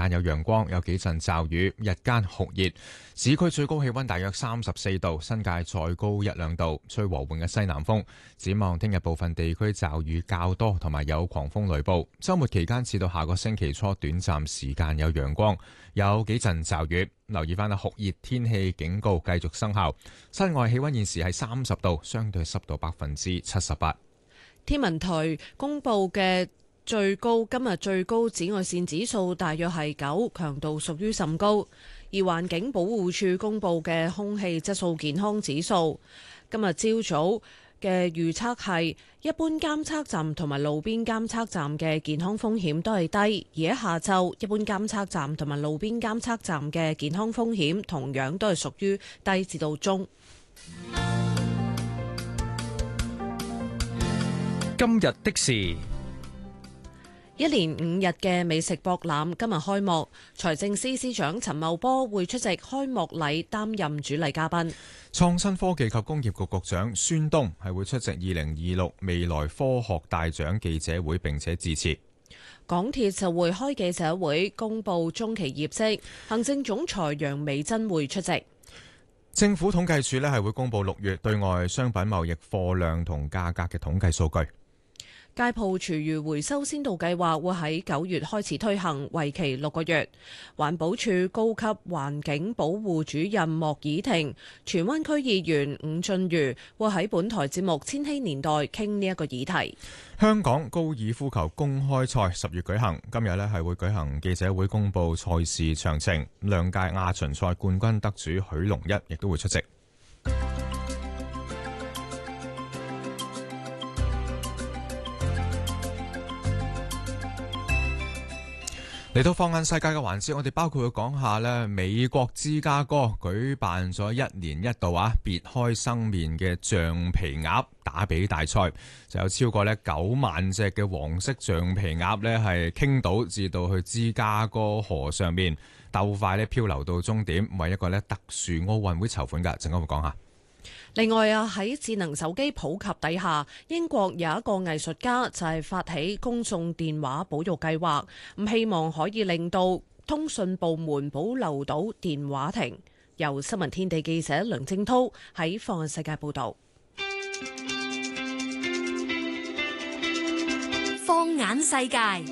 間有陽光，有幾陣驟雨，日間酷熱。市區最高氣溫大約34度，新界再高1、2度，吹和緩嘅西南風。展望聽日部分地區驟雨較多，同埋有狂風雷暴。週末期間至到下個星期初，短暫時間有陽光，有幾陣驟雨。留意翻酷熱天氣警告繼續生效。室外氣溫現時係30度，相對濕度78%。 天文台公布嘅今日最高紫外線指數大約係9，強度屬於甚高。而環境保護署公布嘅空氣質素健康指數，今日朝早嘅預測係一般監測站同埋路邊監測站嘅健康風險都係低，而喺下晝一般監測站同埋路邊監測站嘅健康風險同樣都係屬於低至到中。 今日的事， 一連5日嘅美食博覽今日開幕，財政司司長陳茂波會出席開幕禮，擔任主禮嘉賓。 創新科技及工業局局長孫東係會出席2026未來科學大獎記者會，並且致辭。 港鐵就會開記者會公布中期業績，行政總裁楊美珍會出席。 政府統計處係會公布6月對外商品貿易貨量同價格嘅統計數據。 街鋪廚餘回收先導計劃會喺9月開始推行，為期6個月。環保署高級環境保護主任莫以婷、荃灣區議員伍俊瑜會喺本台節目《千禧年代》傾呢一個議題。 香港高爾夫球公開賽10月舉行，今日係會舉行記者會公布賽事詳情。兩屆亞巡賽冠軍得主許龍一亦都會出席。嚟到放眼世界嘅環節，我哋包括會講下咧，美國芝加哥舉辦咗1年1度別開生面嘅橡皮鴨打比大賽，就有超過9萬隻嘅黃色橡皮鴨係傾倒至到去芝加哥河上面鬥快漂流到終點，為一個特殊奧運會籌款㗎。陣間會講下。 另外喺智能手機普及底下，英國有一個藝術家就係發起公眾電話保育計劃，咁希望可以令到通訊部門保留到電話亭。由新聞天地記者梁正濤喺放眼世界報道。 放眼世界。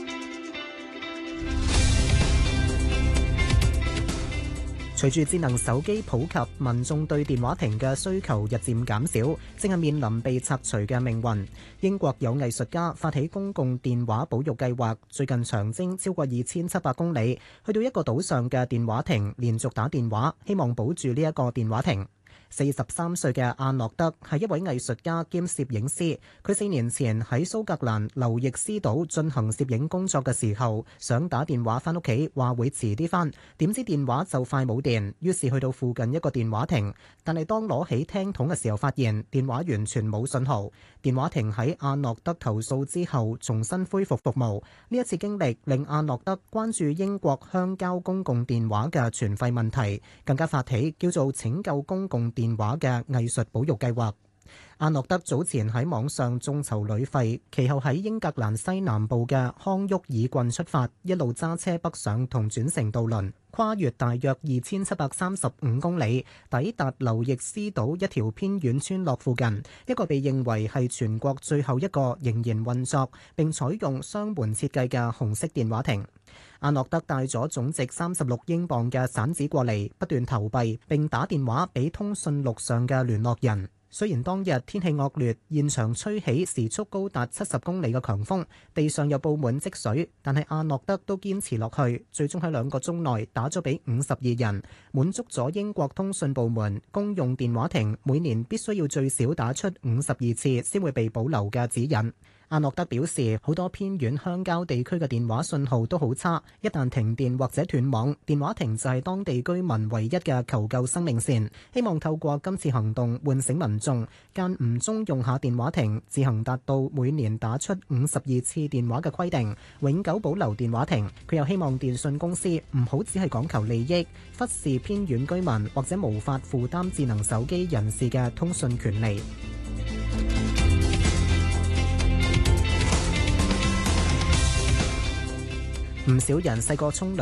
隨住智能手機普及，民眾對電話亭嘅需求日漸減少，正係面臨被拆除嘅命運。英國有藝術家發起公共電話保育計劃，最近長征超過2700公里，去到一個島上嘅電話亭，連續打電話，希望保住呢一個電話亭。43歲嘅阿諾德係一位藝術家兼攝影師，佢4年前喺蘇格蘭劉易斯島進行攝影工作嘅時候，想打電話翻屋企，話會遲啲翻，點知電話就快冇電，於是去到附近一個電話亭，但係當攞起聽筒嘅時候，發現電話完全冇信號。電話亭喺阿諾德投訴之後重新恢復服務。呢一次經歷令阿諾德關注英國鄉郊公共電話嘅存廢問題，更加發起叫做拯救公共電話嘅藝術保育計劃。阿諾德早前喺網上眾籌旅費，其後喺英格蘭西南部嘅康沃爾郡出發，一路揸車北上同轉乘渡輪，跨越大約2735公里，抵達劉易斯島一條偏遠村落附近，一個被認為係全國最後一個仍然運作並採用雙門設計嘅紅色電話亭。阿諾德帶咗總值36英鎊嘅散紙過嚟，不斷投幣並打電話俾通訊錄上嘅聯絡人。雖然當日天氣惡劣，現場吹起時速高達70公里嘅強風，地上又佈滿積水，但係阿諾德都堅持落去，最終喺2個鐘內打咗俾52人，滿足咗英國通訊部門公用電話亭每年必須要最少打出52次先會被保留嘅指引。阿諾德表示，好多偏遠鄉郊地區嘅電話信號都好差，一旦停電或者斷網，電話亭就係當地居民唯一嘅求救生命線。希望透過今次行動喚醒民眾，間唔中用下電話亭，自行達到每年打出52次電話嘅規定，永久保留電話亭。佢又希望電信公司唔好只係講求利益，忽視偏遠居民或者無法負擔智能手機人士嘅通訊權利。唔少人細個沖涼